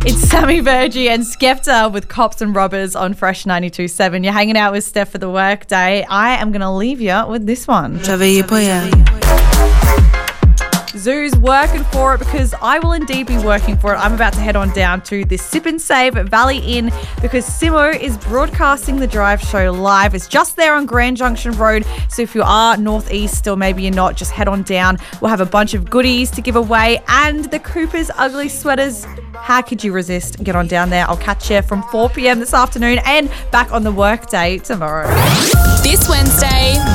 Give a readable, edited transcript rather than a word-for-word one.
It's Sammy Virgie and Skepta with Cops and Robbers on Fresh 92.7. You're hanging out with Steph for the workday. I am going to leave you with this one. Zoo's working for it because I will indeed be working for it. I'm about to head on down to the Sip and Save Valley Inn because Simo is broadcasting the drive show live. It's just there on Grand Junction Road. So if you are northeast or maybe you're not, just head on down. We'll have a bunch of goodies to give away and the Cooper's Ugly Sweaters. How could you resist? Get on down there. I'll catch you from 4 p.m. this afternoon and back on the workday tomorrow. This Wednesday,